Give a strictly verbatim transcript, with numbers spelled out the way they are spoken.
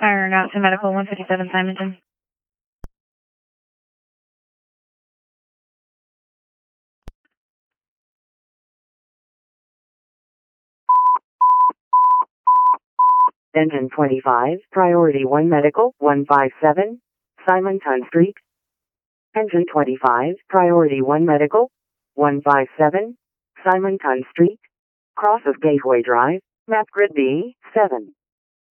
Firing out to medical one fifty-seven Simonton. Engine twenty-five, Priority one Medical, one five seven, Simonton Street. Engine twenty-five, Priority one Medical, one five seven, Simonton Street. Cross of Gateway Drive, Map Grid B, seven.